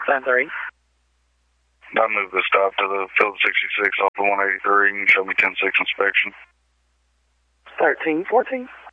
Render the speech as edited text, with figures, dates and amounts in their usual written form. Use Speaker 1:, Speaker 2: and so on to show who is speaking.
Speaker 1: 10-3.
Speaker 2: I moved the stop to the field 66 off of 183 and show me 10-6 inspection.
Speaker 1: 13-14.